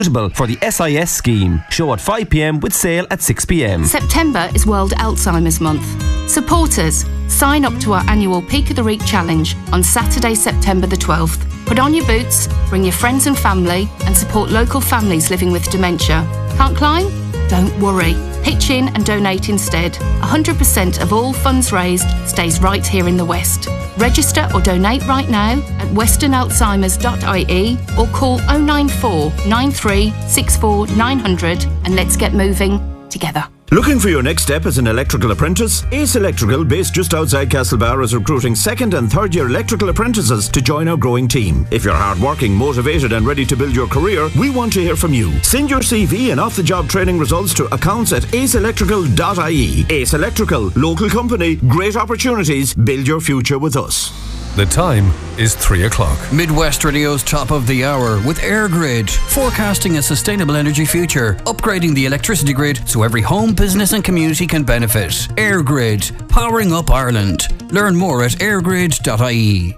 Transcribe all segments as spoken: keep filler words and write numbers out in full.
for the S I S scheme. Show at five p m with sale at six p m. September is World Alzheimer's Month. Support us. Sign up to our annual Peak of the Reek Challenge on Saturday, September the twelfth. Put on your boots, bring your friends and family, and support local families living with dementia. Can't climb? Don't worry. Pitch in and donate instead. one hundred percent of all funds raised stays right here in the West. Register or donate right now at western alzheimers dot I E or call oh nine four, nine three six four, nine hundred and let's get moving together. Looking for your next step as an electrical apprentice? Ace Electrical, based just outside Castlebar, is recruiting second and third year electrical apprentices to join our growing team. If you're hardworking, motivated and ready to build your career, we want to hear from you. Send your C V and off-the-job training results to accounts at ace electrical dot I E. Ace Electrical, local company, great opportunities, build your future with us. The time is three o'clock. Midwest Radio's top of the hour with EirGrid, forecasting a sustainable energy future, upgrading the electricity grid so every home, business and community can benefit. EirGrid, powering up Ireland. Learn more at air grid dot I E.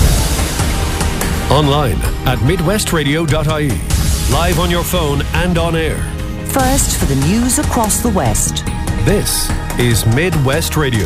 Online at midwest radio dot I E. Live on your phone and on air. First for the news across the West. This is Midwest Radio.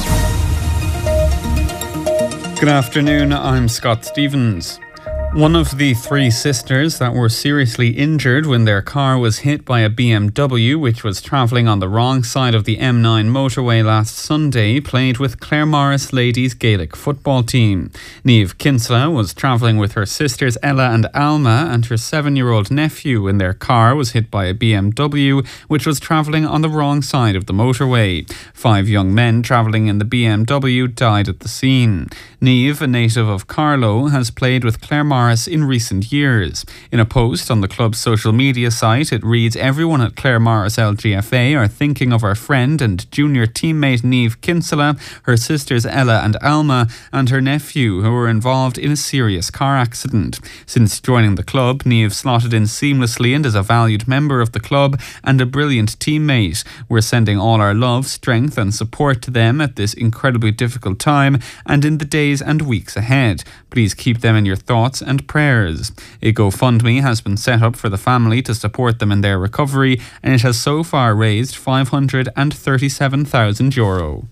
Good afternoon, I'm Scott Stevens. One of the three sisters that were seriously injured when their car was hit by a B M W which was travelling on the wrong side of the M nine motorway last Sunday played with Claremorris Ladies Gaelic football team. Niamh Kinsella was travelling with her sisters Ella and Alma and her seven-year-old nephew when their car was hit by a B M W which was travelling on the wrong side of the motorway. Five young men travelling in the B M W died at the scene. Niamh, a native of Carlow, has played with Claremorris in recent years. In a post on the club's social media site, it reads, "Everyone at Claremorris L G F A are thinking of our friend and junior teammate Niamh Kinsella, her sisters Ella and Alma, and her nephew, who were involved in a serious car accident. Since joining the club, Niamh slotted in seamlessly and is a valued member of the club and a brilliant teammate. We're sending all our love, strength and support to them at this incredibly difficult time and in the days and weeks ahead. Please keep them in your thoughts and prayers." A GoFundMe has been set up for the family to support them in their recovery, and it has so far raised five hundred thirty-seven thousand euro.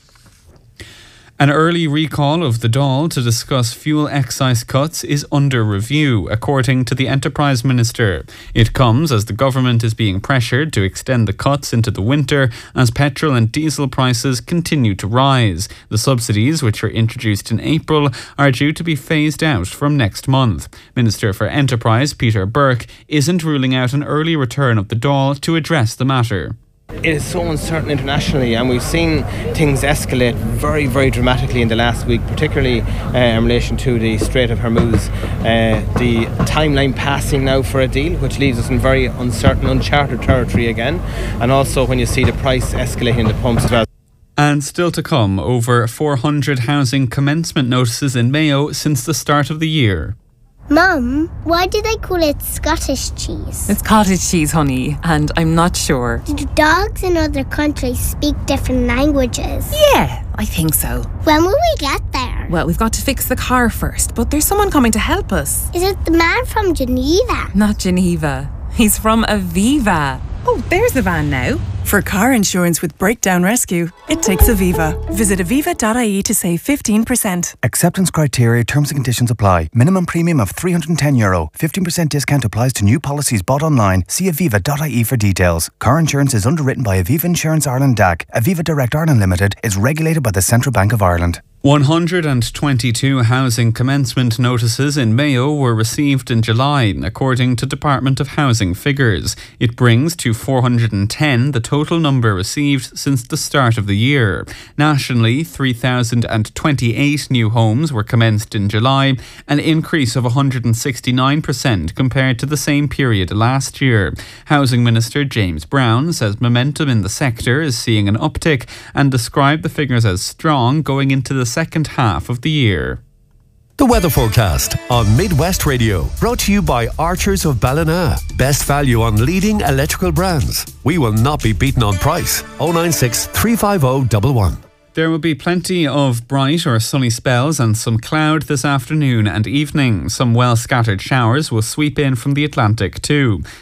An early recall of the Dáil to discuss fuel excise cuts is under review, according to the Enterprise Minister. It comes as the government is being pressured to extend the cuts into the winter as petrol and diesel prices continue to rise. The subsidies, which were introduced in April, are due to be phased out from next month. Minister for Enterprise Peter Burke isn't ruling out an early return of the Dáil to address the matter. It is so uncertain internationally, and we've seen things escalate very, very dramatically in the last week, particularly uh, in relation to the Strait of Hormuz. Uh, the timeline passing now for a deal, which leaves us in very uncertain, uncharted territory again, and also when you see the price escalating at the pumps as well. And still to come, over four hundred housing commencement notices in Mayo since the start of the year. Mum, why do they call it Scottish cheese? It's cottage cheese, honey, and I'm not sure. Do dogs in other countries speak different languages? Yeah, I think so. When will we get there? Well, we've got to fix the car first, but there's someone coming to help us. Is it the man from Geneva? Not Geneva. He's from Aviva. Oh, there's the van now. For car insurance with Breakdown Rescue, it takes Aviva. Visit aviva dot I E to save fifteen percent. Acceptance criteria, terms and conditions apply. Minimum premium of three hundred ten euro. fifteen percent discount applies to new policies bought online. See aviva dot I E for details. Car insurance is underwritten by Aviva Insurance Ireland D A C. Aviva Direct Ireland Limited is regulated by the Central Bank of Ireland. one hundred twenty-two housing commencement notices in Mayo were received in July, according to Department of Housing figures. It brings to four hundred ten the total number received since the start of the year. Nationally, three thousand twenty-eight new homes were commenced in July, an increase of one hundred sixty-nine percent compared to the same period last year. Housing Minister James Brown says momentum in the sector is seeing an uptick and described the figures as strong going into the second half of the year. The weather forecast on Midwest Radio, brought to you by Archers of Ballina. Best value on leading electrical brands. We will not be beaten on price. oh nine six, three five oh, one one. There will be plenty of bright or sunny spells and some cloud this afternoon and evening. Some well scattered showers will sweep in from the Atlantic too.